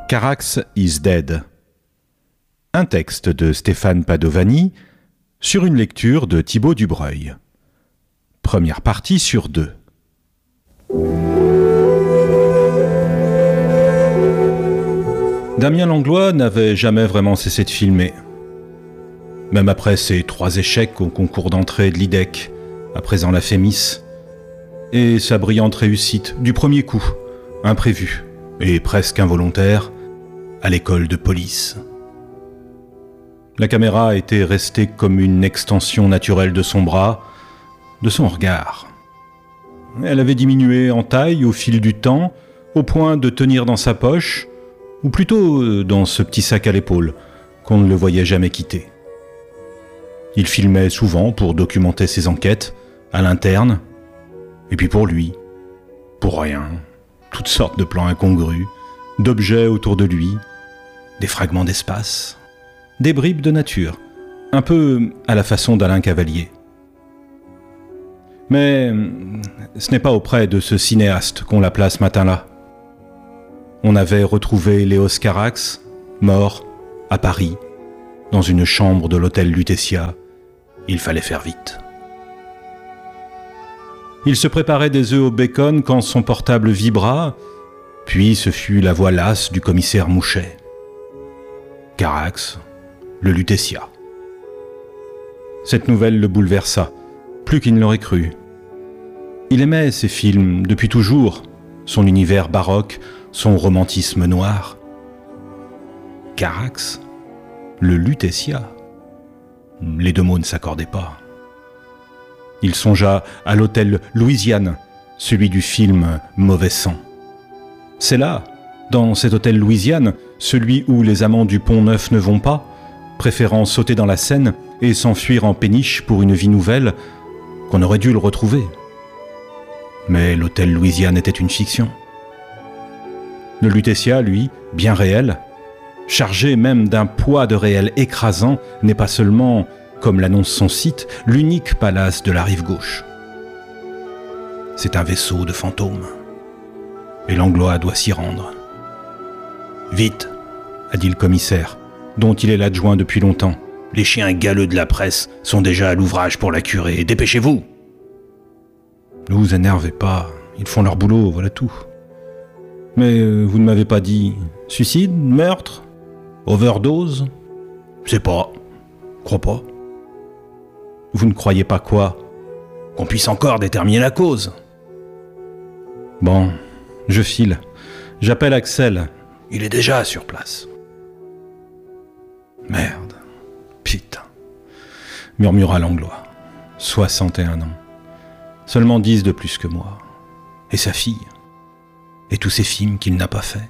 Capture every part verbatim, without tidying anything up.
Carax is dead. Un texte de Stéphane Padovani sur une lecture de Thibaut Dubreuil. Première partie sur deux. Damien Langlois n'avait jamais vraiment cessé de filmer. Même après ses trois échecs au concours d'entrée de l'I D E C, à présent la Fémis, et sa brillante réussite du premier coup, imprévue et presque involontaire, à l'école de police. La caméra était restée comme une extension naturelle de son bras, de son regard. Elle avait diminué en taille au fil du temps, au point de tenir dans sa poche, ou plutôt dans ce petit sac à l'épaule, qu'on ne le voyait jamais quitter. Il filmait souvent pour documenter ses enquêtes, à l'interne, et puis pour lui, pour rien, toutes sortes de plans incongrus, d'objets autour de lui, des fragments d'espace, des bribes de nature, un peu à la façon d'Alain Cavalier. Mais ce n'est pas auprès de ce cinéaste qu'on l'appela ce matin-là. On avait retrouvé Léos Carax, mort, à Paris, dans une chambre de l'hôtel Lutetia. Il fallait faire vite. Il se préparait des œufs au bacon quand son portable vibra, puis ce fut la voix lasse du commissaire Mouchet. Carax, le Lutetia. Cette nouvelle le bouleversa, plus qu'il ne l'aurait cru. Il aimait ces films depuis toujours, son univers baroque, son romantisme noir. Carax, le Lutetia. Les deux mots ne s'accordaient pas. Il songea à l'hôtel Louisiane, celui du film Mauvais sang. C'est là, dans cet hôtel Louisiane, celui où les amants du Pont-Neuf ne vont pas, préférant sauter dans la Seine et s'enfuir en péniche pour une vie nouvelle, qu'on aurait dû le retrouver. Mais l'hôtel Louisiane était une fiction. Le Lutetia, lui, bien réel, chargé même d'un poids de réel écrasant, n'est pas seulement, comme l'annonce son site, l'unique palace de la rive gauche. C'est un vaisseau de fantômes. Et Langlois doit s'y rendre. « Vite !» a dit le commissaire, dont il est l'adjoint depuis longtemps. « Les chiens galeux de la presse sont déjà à l'ouvrage pour la curer. Dépêchez-vous !»« Ne vous énervez pas, ils font leur boulot, voilà tout. »« Mais euh, vous ne m'avez pas dit suicide, meurtre, overdose ?»« Je sais pas, crois pas. » « Vous ne croyez pas quoi ? Qu'on puisse encore déterminer la cause. » « Bon, je file. J'appelle Axel. Il est déjà sur place. »« Merde. Putain. » murmura Langlois. soixante et un ans. Seulement dix de plus que moi. Et sa fille. Et tous ces films qu'il n'a pas faits.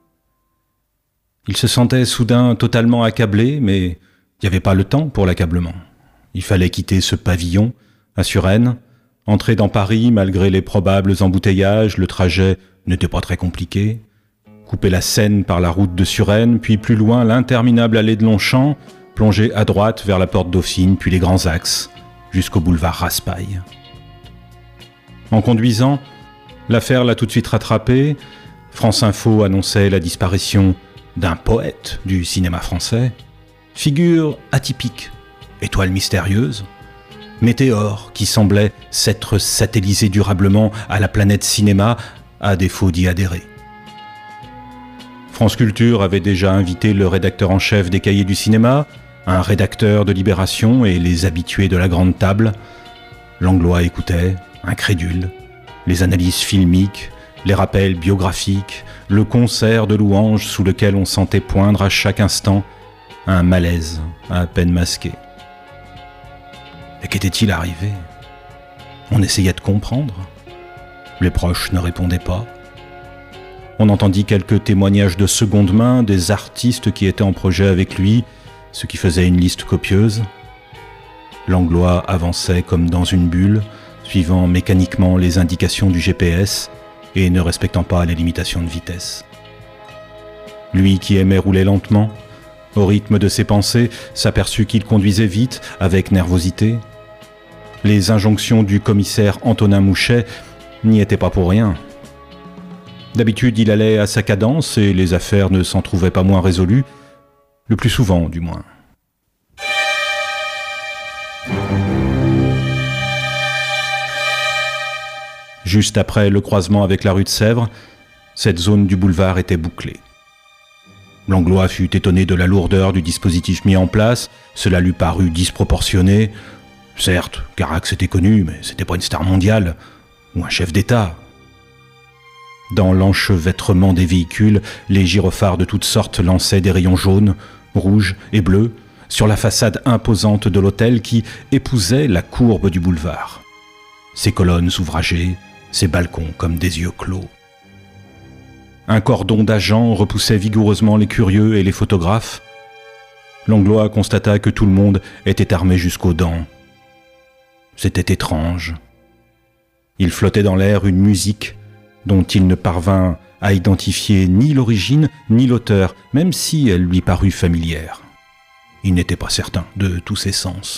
Il se sentait soudain totalement accablé, mais il n'y avait pas le temps pour l'accablement. Il fallait quitter ce pavillon, à Suresnes, entrer dans Paris malgré les probables embouteillages, le trajet n'était pas très compliqué, couper la Seine par la route de Suresnes, puis plus loin l'interminable allée de Longchamp, plonger à droite vers la porte Dauphine, puis les grands axes, jusqu'au boulevard Raspail. En conduisant, l'affaire l'a tout de suite rattrapé. France Info annonçait la disparition d'un poète du cinéma français, figure atypique, étoile mystérieuse, météore qui semblait s'être satellisé durablement à la planète cinéma, à défaut d'y adhérer. France Culture avait déjà invité le rédacteur en chef des Cahiers du cinéma, un rédacteur de Libération et les habitués de la grande table. Langlois écoutait, incrédule, les analyses filmiques, les rappels biographiques, le concert de louanges sous lequel on sentait poindre à chaque instant un malaise à peine masqué. Et qu'était-il arrivé ? On essayait de comprendre. Les proches ne répondaient pas. On entendit quelques témoignages de seconde main des artistes qui étaient en projet avec lui, ce qui faisait une liste copieuse. Langlois avançait comme dans une bulle, suivant mécaniquement les indications du G P S et ne respectant pas les limitations de vitesse. Lui qui aimait rouler lentement, au rythme de ses pensées, s'aperçut qu'il conduisait vite, avec nervosité. Les injonctions du commissaire Antonin Mouchet n'y étaient pas pour rien. D'habitude, il allait à sa cadence et les affaires ne s'en trouvaient pas moins résolues, le plus souvent du moins. Juste après le croisement avec la rue de Sèvres, cette zone du boulevard était bouclée. Langlois fut étonné de la lourdeur du dispositif mis en place, cela lui parut disproportionné. Certes, Carax était connu, mais c'était pas une star mondiale, ou un chef d'État. Dans l'enchevêtrement des véhicules, les gyrophares de toutes sortes lançaient des rayons jaunes, rouges et bleus sur la façade imposante de l'hôtel qui épousait la courbe du boulevard. Ses colonnes ouvragées, ses balcons comme des yeux clos. Un cordon d'agents repoussait vigoureusement les curieux et les photographes. Langlois constata que tout le monde était armé jusqu'aux dents. C'était étrange. Il flottait dans l'air une musique dont il ne parvint à identifier ni l'origine ni l'auteur, même si elle lui parut familière. Il n'était pas certain de tous ses sens.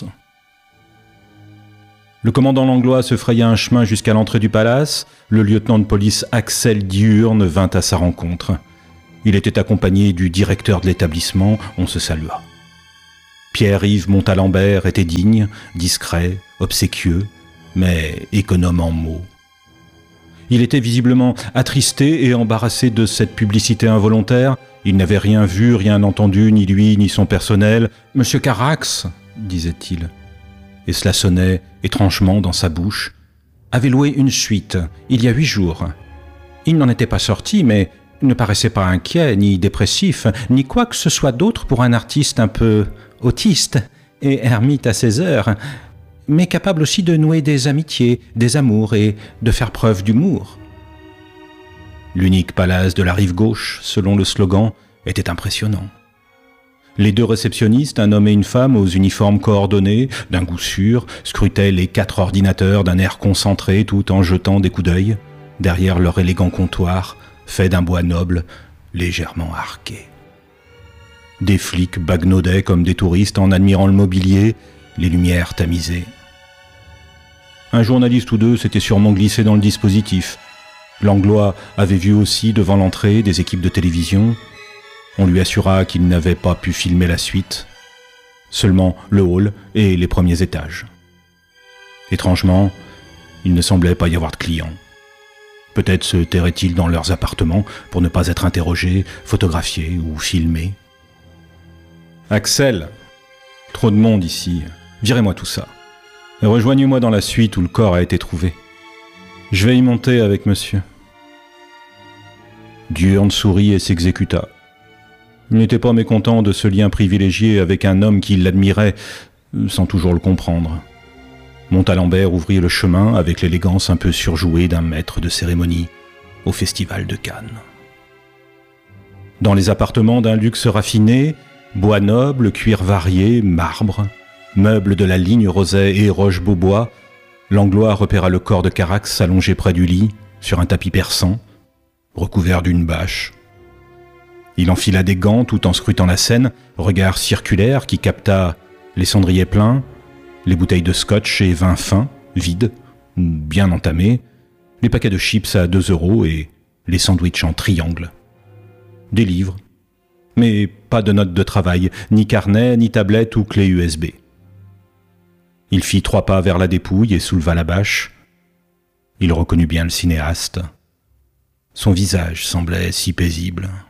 Le commandant Langlois se fraya un chemin jusqu'à l'entrée du palace. Le lieutenant de police Axel Diurne vint à sa rencontre. Il était accompagné du directeur de l'établissement. On se salua. Pierre-Yves Montalembert était digne, discret, obséquieux, mais économe en mots. Il était visiblement attristé et embarrassé de cette publicité involontaire. Il n'avait rien vu, rien entendu, ni lui, ni son personnel. « Monsieur Carax », disait-il, et cela sonnait étrangement dans sa bouche, avait loué une suite, il y a huit jours. Il n'en était pas sorti, mais ne paraissait pas inquiet, ni dépressif, ni quoi que ce soit d'autre pour un artiste un peu autiste et ermite à ses heures, mais capable aussi de nouer des amitiés, des amours et de faire preuve d'humour. L'unique palace de la rive gauche, selon le slogan, était impressionnant. Les deux réceptionnistes, un homme et une femme aux uniformes coordonnés, d'un goût sûr, scrutaient les quatre ordinateurs d'un air concentré tout en jetant des coups d'œil derrière leur élégant comptoir, fait d'un bois noble, légèrement arqué. Des flics bagnaudaient comme des touristes en admirant le mobilier, les lumières tamisées. Un journaliste ou deux s'était sûrement glissé dans le dispositif. Langlois avait vu aussi devant l'entrée des équipes de télévision. On lui assura qu'il n'avait pas pu filmer la suite, seulement le hall et les premiers étages. Étrangement, il ne semblait pas y avoir de clients. Peut-être se tairaient-ils dans leurs appartements pour ne pas être interrogés, photographiés ou filmés. « Axel, trop de monde ici, virez-moi tout ça. Et rejoignez-moi dans la suite où le corps a été trouvé. Je vais y monter avec monsieur. » Diurne sourit et s'exécuta. Il n'était pas mécontent de ce lien privilégié avec un homme qui l'admirait, sans toujours le comprendre. Montalembert ouvrit le chemin avec l'élégance un peu surjouée d'un maître de cérémonie au Festival de Cannes. Dans les appartements d'un luxe raffiné, bois noble, cuir varié, marbre, meubles de la ligne Roset et Roche-Beaubois, Langlois repéra le corps de Carax allongé près du lit, sur un tapis persan, recouvert d'une bâche. Il enfila des gants tout en scrutant la scène, regard circulaire qui capta les cendriers pleins, les bouteilles de scotch et vin fin, vides, bien entamés, les paquets de chips à deux euros et les sandwichs en triangle. Des livres, mais pas de notes de travail, ni carnet, ni tablette ou clé U S B. Il fit trois pas vers la dépouille et souleva la bâche. Il reconnut bien le cinéaste. Son visage semblait si paisible.